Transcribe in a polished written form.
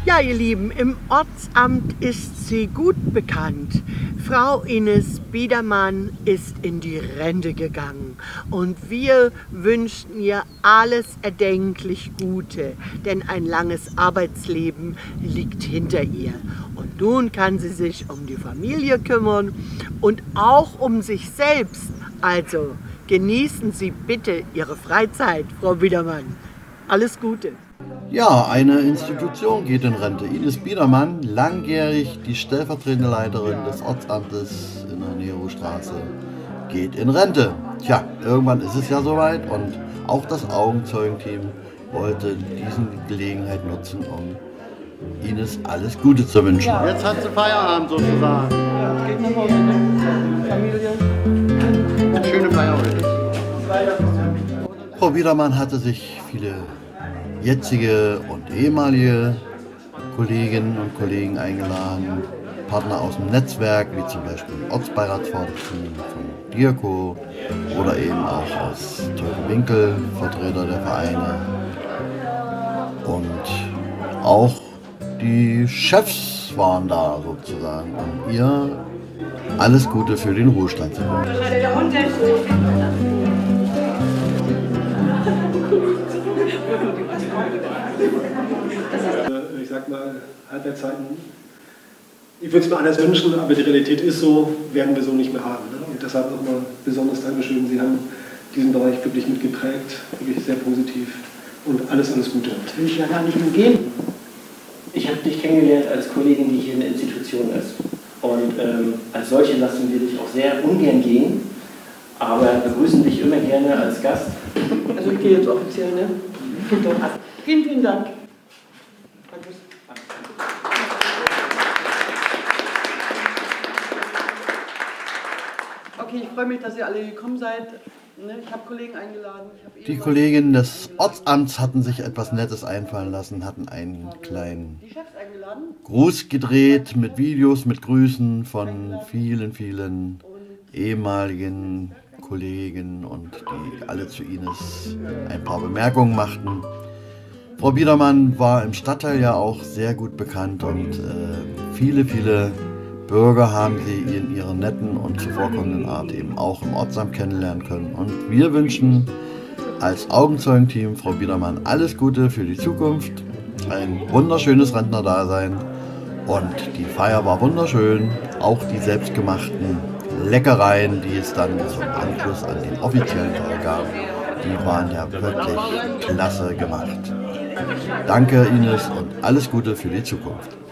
Ja, ihr Lieben, im Ortsamt ist sie gut bekannt. Frau Ines Biedermann ist in die Rente gegangen und wir wünschen ihr alles erdenklich Gute, denn ein langes Arbeitsleben liegt hinter ihr. Und nun kann sie sich um die Familie kümmern und auch um sich selbst. Also genießen Sie bitte Ihre Freizeit, Frau Biedermann. Alles Gute. Ja, eine Institution geht in Rente. Ines Biedermann, langjährig die stellvertretende Leiterin des Ortsamtes in der Nerostraße, geht in Rente. Tja, irgendwann ist es ja soweit und auch das Augenzeugenteam wollte diese Gelegenheit nutzen, um Ines alles Gute zu wünschen. Ja. Jetzt hat sie Feierabend sozusagen. Ja, es geht nach Hause mit der Familie. Schöne Feier heute. Frau Biedermann hatte sich viele jetzige und ehemalige Kolleginnen und Kollegen eingeladen, Partner aus dem Netzwerk, wie zum Beispiel Ortsbeiratsvorsitzenden von DIRCO oder eben auch aus Teufelwinkel, Vertreter der Vereine und auch die Chefs waren da sozusagen, um ihr alles Gute für den Ruhestand zu wünschen. Ich sag mal, Halbwertszeiten, ich würde es mir anders wünschen, aber die Realität ist so, werden wir so nicht mehr haben. Ne? Und deshalb nochmal besonders Dankeschön. Sie haben diesen Bereich wirklich mitgeprägt, wirklich sehr positiv und alles Gute. Das will ich ja gar nicht mehr geben. Ich habe dich kennengelernt als Kollegin, die hier in der Institution ist. Und als solche lassen wir dich auch sehr ungern gehen, aber begrüßen dich immer gerne als Gast. Also ich gehe jetzt offiziell, ne? Vielen, vielen Dank. Okay, ich freue mich, dass ihr alle gekommen seid. Ich habe Kollegen eingeladen. Die Kolleginnen des Ortsamts hatten sich etwas Nettes einfallen lassen, hatten einen kleinen Gruß gedreht mit Videos, mit Grüßen von vielen, vielen ehemaligen Kollegen und die alle zu Ines ein paar Bemerkungen machten. Frau Biedermann war im Stadtteil ja auch sehr gut bekannt und viele, viele Bürger haben sie in ihrer netten und zuvorkommenden Art eben auch im Ortsamt kennenlernen können. Und wir wünschen als Augenzeugenteam Frau Biedermann alles Gute für die Zukunft, ein wunderschönes Rentnerdasein und die Feier war wunderschön, auch die selbstgemachten Leckereien, die es dann zum Anschluss an den offiziellen Tag gab, die waren ja wirklich klasse gemacht. Danke Ines und alles Gute für die Zukunft.